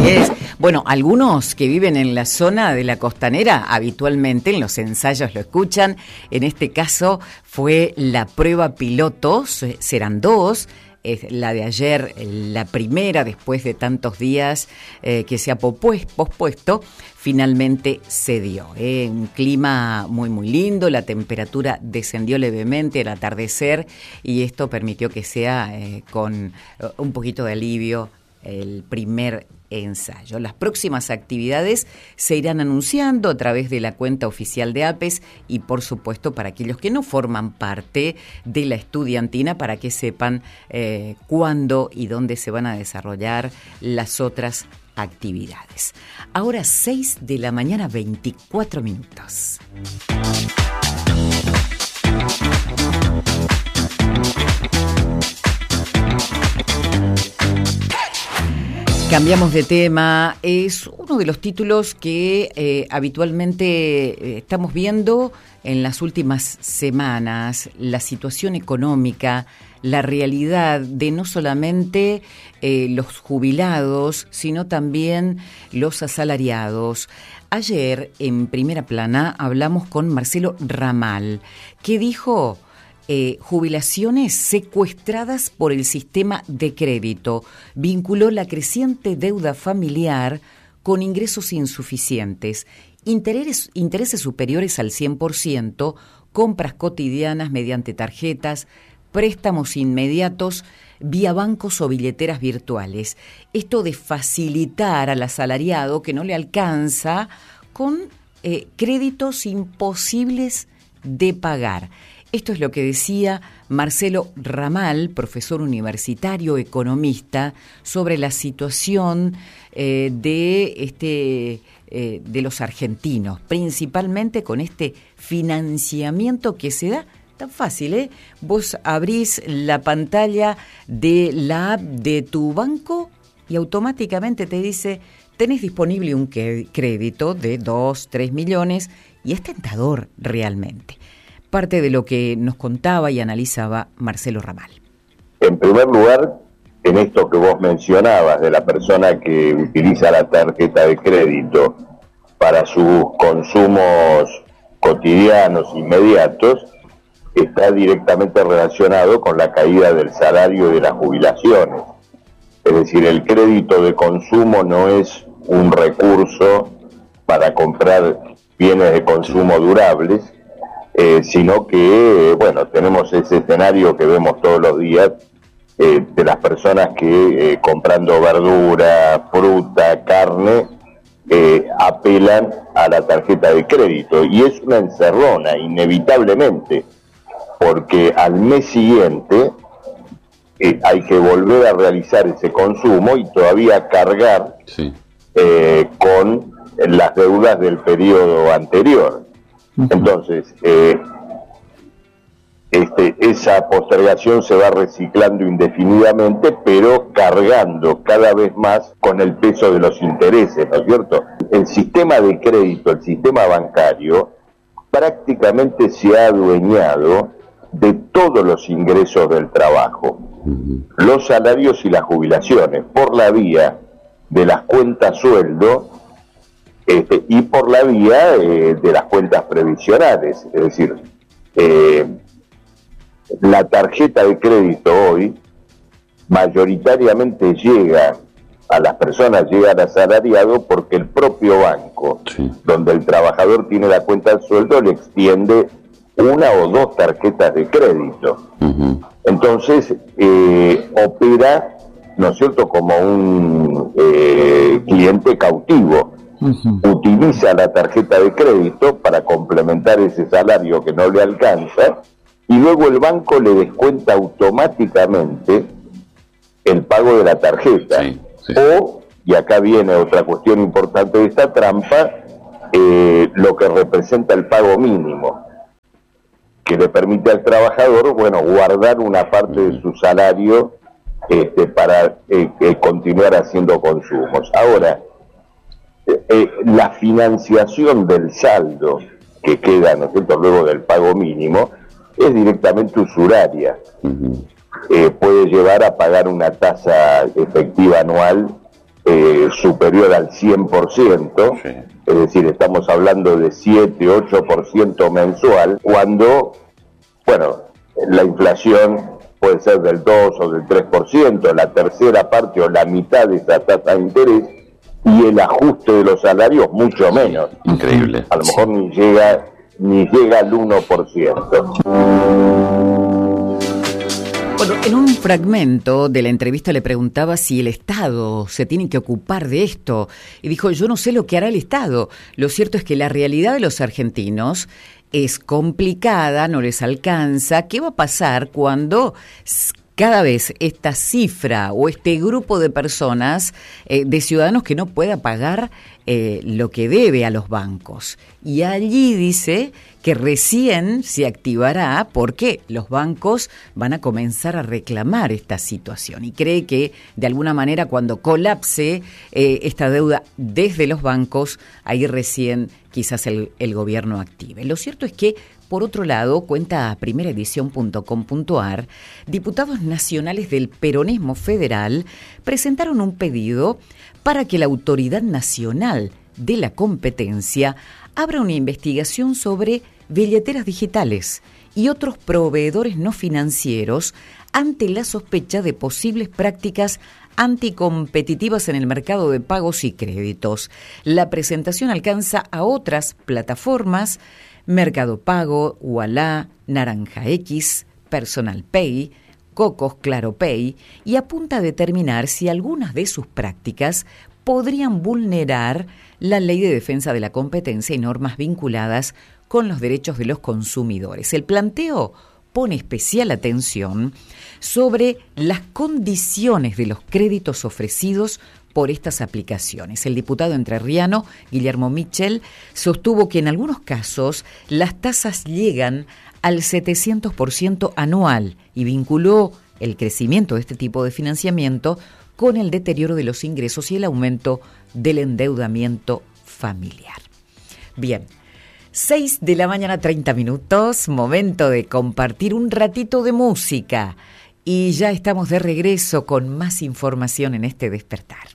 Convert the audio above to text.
es. Bueno, algunos que viven en la zona de la costanera habitualmente en los ensayos lo escuchan. En este caso fue la prueba piloto, serán dos. Es la de ayer, la primera después de tantos días que se ha pospuesto, finalmente se dio. Un clima muy muy lindo, la temperatura descendió levemente al atardecer y esto permitió que sea con un poquito de alivio el primer ensayo. Las próximas actividades se irán anunciando a través de la cuenta oficial de APES y por supuesto para aquellos que no forman parte de la estudiantina para que sepan cuándo y dónde se van a desarrollar las otras actividades. Ahora 6 de la mañana, 24 minutos. Cambiamos de tema. Es uno de los títulos que habitualmente estamos viendo en las últimas semanas, la situación económica, la realidad de no solamente los jubilados, sino también los asalariados. Ayer, en Primera Plana, hablamos con Marcelo Ramal, que dijo... jubilaciones secuestradas por el sistema de crédito. Vinculó la creciente deuda familiar con ingresos insuficientes, intereses superiores al 100%, compras cotidianas mediante tarjetas, préstamos inmediatos vía bancos o billeteras virtuales. Esto de facilitar al asalariado que no le alcanza con créditos imposibles de pagar. Esto es lo que decía Marcelo Ramal, profesor universitario, economista, sobre la situación de los argentinos, principalmente con este financiamiento que se da tan fácil, ¿eh? Vos abrís la pantalla de la app de tu banco y automáticamente te dice, tenés disponible un crédito de 2, 3 millones y es tentador realmente. Parte de lo que nos contaba y analizaba Marcelo Ramal. En primer lugar, en esto que vos mencionabas de la persona que utiliza la tarjeta de crédito para sus consumos cotidianos inmediatos, está directamente relacionado con la caída del salario y de las jubilaciones. Es decir, el crédito de consumo no es un recurso para comprar bienes de consumo durables, sino que, bueno, tenemos ese escenario que vemos todos los días de las personas que comprando verdura, fruta, carne, apelan a la tarjeta de crédito. Y es una encerrona, inevitablemente, porque al mes siguiente hay que volver a realizar ese consumo y todavía cargar con las deudas del periodo anterior. Entonces, esa postergación se va reciclando indefinidamente, pero cargando cada vez más con el peso de los intereses, ¿no es cierto? El sistema de crédito, el sistema bancario, prácticamente se ha adueñado de todos los ingresos del trabajo, los salarios y las jubilaciones, por la vía de las cuentas sueldo, y por la vía de las cuentas previsionales. Es decir, la tarjeta de crédito hoy mayoritariamente llega a las personas, llega al asalariado porque el propio banco, donde el trabajador tiene la cuenta de sueldo, le extiende una o dos tarjetas de crédito. Entonces opera, ¿no es cierto?, como un cliente cautivo. Utiliza la tarjeta de crédito para complementar ese salario que no le alcanza y luego el banco le descuenta automáticamente el pago de la tarjeta. O, y acá viene otra cuestión importante de esta trampa, lo que representa el pago mínimo, que le permite al trabajador, bueno, guardar una parte de su salario para continuar haciendo consumos. Ahora, la financiación del saldo que queda, ¿no es cierto?, luego del pago mínimo, es directamente usuraria. Puede llevar a pagar una tasa efectiva anual superior al 100%, sí. Es decir, estamos hablando de 7-8% mensual, cuando, bueno, la inflación puede ser del 2 o del 3%, la tercera parte o la mitad de esa tasa de interés, y el ajuste de los salarios mucho menos. Increíble. A lo mejor ni llega al 1%. Bueno, en un fragmento de la entrevista le preguntaba si el Estado se tiene que ocupar de esto. Y dijo, yo no sé lo que hará el Estado. Lo cierto es que la realidad de los argentinos es complicada, no les alcanza. ¿Qué va a pasar cuando cada vez esta cifra o este grupo de personas, de ciudadanos que no pueda pagar lo que debe a los bancos? Y allí dice que recién se activará porque los bancos van a comenzar a reclamar esta situación y cree que de alguna manera cuando colapse esta deuda desde los bancos, ahí recién quizás el gobierno active. Lo cierto es que, por otro lado, cuenta a primeraedición.com.ar, diputados nacionales del peronismo federal presentaron un pedido para que la Autoridad Nacional de la Competencia abra una investigación sobre billeteras digitales y otros proveedores no financieros ante la sospecha de posibles prácticas anticompetitivas en el mercado de pagos y créditos. La presentación alcanza a otras plataformas, Mercado Pago, Ualá, Naranja X, Personal Pay, Cocos, Claro Pay, y apunta a determinar si algunas de sus prácticas podrían vulnerar la Ley de Defensa de la Competencia y normas vinculadas con los derechos de los consumidores. El planteo pone especial atención sobre las condiciones de los créditos ofrecidos por estas aplicaciones. El diputado entrerriano Guillermo Michel sostuvo que en algunos casos las tasas llegan al 700% anual y vinculó el crecimiento de este tipo de financiamiento con el deterioro de los ingresos y el aumento del endeudamiento familiar. Bien, 6 de la mañana, 30 minutos, momento de compartir un ratito de música. Y ya estamos de regreso con más información en este despertar.